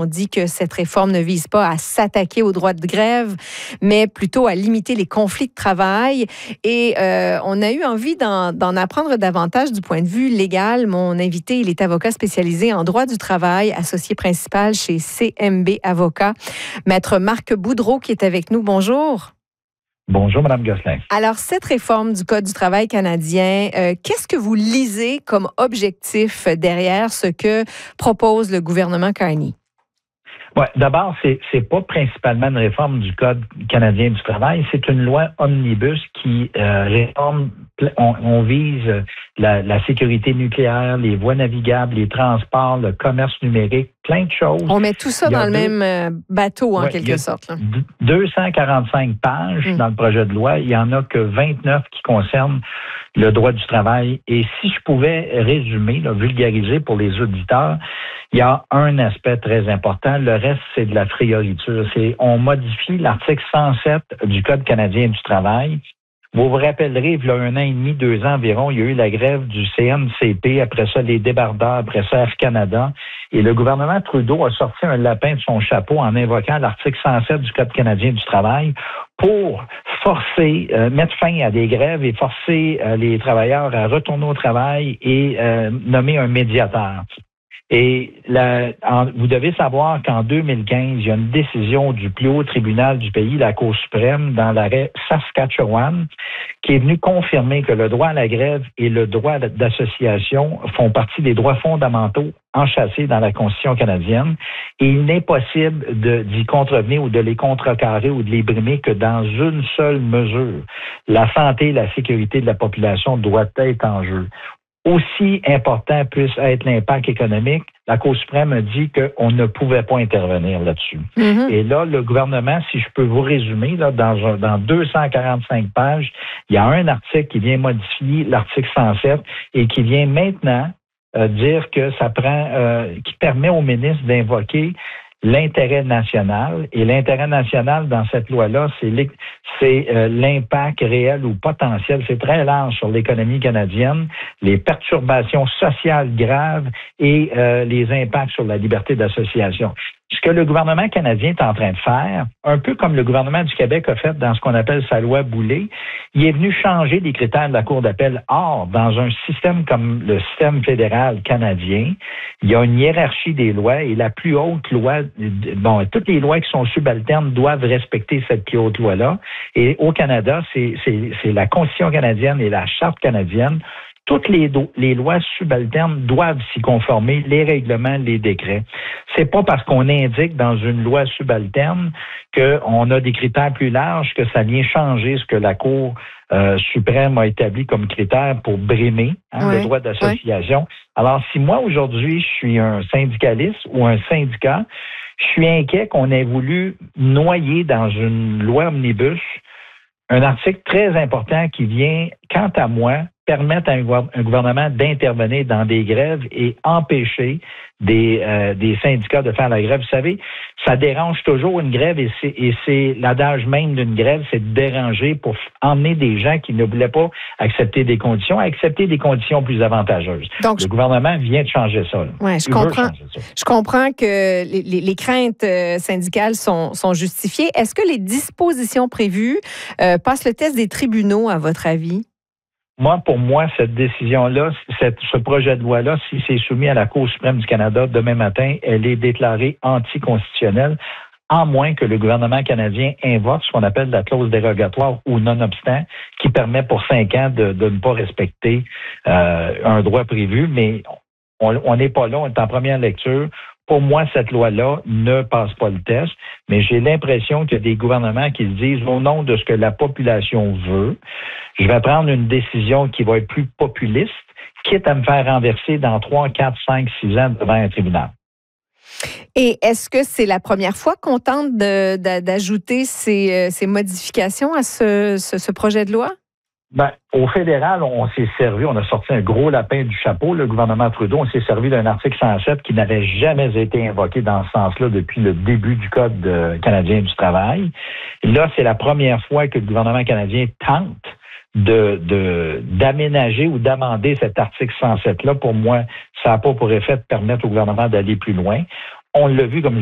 On dit que cette réforme ne vise pas à s'attaquer aux droits de grève, mais plutôt à limiter les conflits de travail. Et on a eu envie d'en apprendre davantage du point de vue légal. Mon invité, il est avocat spécialisé en droit du travail, associé principal chez CMB Avocats. Maître Marc Boudreau qui est avec nous. Bonjour. Bonjour, Mme Gosselin. Alors, cette réforme du Code du travail canadien, qu'est-ce que vous lisez comme objectif derrière ce que propose le gouvernement Carney? Ouais, d'abord, c'est pas principalement une réforme du Code canadien du travail, c'est une loi omnibus qui réforme, on vise la sécurité nucléaire, les voies navigables, les transports, le commerce numérique, plein de choses. On met tout ça dans le même bateau, en quelque sorte. Là. 245 pages dans le projet de loi. Il n'y en a que 29 qui concernent le droit du travail. Et si je pouvais résumer, vulgariser pour les auditeurs, il y a un aspect très important. Le reste, c'est de la frioriture. On modifie l'article 107 du Code canadien du travail. Vous vous rappellerez, il y a 1 an et demi, 2 ans environ, il y a eu la grève du CNCP, après ça, les débardeurs, après ça, Air Canada. Et le gouvernement Trudeau a sorti un lapin de son chapeau en invoquant l'article 107 du Code canadien du travail pour forcer, mettre fin à des grèves et forcer les travailleurs à retourner au travail et nommer un médiateur. Et vous devez savoir qu'en 2015, il y a une décision du plus haut tribunal du pays, la Cour suprême, dans l'arrêt Saskatchewan, qui est venue confirmer que le droit à la grève et le droit d'association font partie des droits fondamentaux enchâssés dans la Constitution canadienne. Et il n'est possible d'y contrevenir ou de les contrecarrer ou de les brimer que dans une seule mesure. La santé et la sécurité de la population doivent être en jeu. Aussi important puisse être l'impact économique, la Cour suprême a dit qu'on ne pouvait pas intervenir là-dessus. Et là, le gouvernement, si je peux vous résumer, là, dans 245 pages, il y a un article qui vient modifier l'article 107 et qui vient maintenant dire que qui permet au ministre d'invoquer l'intérêt national. Et l'intérêt national dans cette loi-là, c'est l'impact réel ou potentiel, c'est très large sur l'économie canadienne, les perturbations sociales graves et les impacts sur la liberté d'association. Ce que le gouvernement canadien est en train de faire, un peu comme le gouvernement du Québec a fait dans ce qu'on appelle sa loi Boulay, il est venu changer les critères de la Cour d'appel. Or, dans un système comme le système fédéral canadien, il y a une hiérarchie des lois et la plus haute loi, toutes les lois qui sont subalternes doivent respecter cette plus haute loi-là. Et au Canada, c'est la Constitution canadienne et la Charte canadienne. Toutes les lois subalternes doivent s'y conformer, les règlements, les décrets. C'est pas parce qu'on indique dans une loi subalterne qu'on a des critères plus larges que ça vient changer ce que la Cour suprême a établi comme critère pour brimer le droit d'association. Alors, si moi, aujourd'hui, je suis un syndicaliste ou un syndicat, je suis inquiet qu'on ait voulu noyer dans une loi omnibus un article très important qui vient, quant à moi, permettre à un gouvernement d'intervenir dans des grèves et empêcher des syndicats de faire la grève. Vous savez, ça dérange toujours une grève et c'est l'adage même d'une grève, c'est de déranger pour emmener des gens qui ne voulaient pas accepter des conditions à accepter des conditions plus avantageuses. Donc, le gouvernement vient de changer ça. Oui, je comprends que les craintes syndicales sont justifiées. Est-ce que les dispositions prévues passent le test des tribunaux, à votre avis? Pour moi, cette décision-là, ce projet de loi-là, si c'est soumis à la Cour suprême du Canada demain matin, elle est déclarée anticonstitutionnelle, à moins que le gouvernement canadien invoque ce qu'on appelle la clause dérogatoire ou nonobstant, qui permet pour 5 ans de ne pas respecter un droit prévu. Mais on n'est pas là, on est en première lecture. Pour moi, cette loi-là ne passe pas le test, mais j'ai l'impression qu'il y a des gouvernements qui se disent, au nom de ce que la population veut, je vais prendre une décision qui va être plus populiste, quitte à me faire renverser dans 3, 4, 5, 6 ans devant un tribunal. Et est-ce que c'est la première fois qu'on tente d'ajouter ces modifications à ce projet de loi? Au fédéral, on s'est servi, on a sorti un gros lapin du chapeau, le gouvernement Trudeau, on s'est servi d'un article 107 qui n'avait jamais été invoqué dans ce sens-là depuis le début du Code canadien du travail. Là, c'est la première fois que le gouvernement canadien tente d'aménager ou d'amender cet article 107-là. Pour moi, ça n'a pas pour effet de permettre au gouvernement d'aller plus loin. On l'a vu, comme